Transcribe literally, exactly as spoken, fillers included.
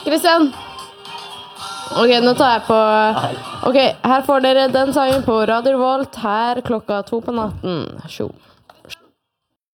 Kristian. Ok, nå tar jeg på... Ok, her får dere den sangen på Radio Revolt, her klokka to på natten. Sjo.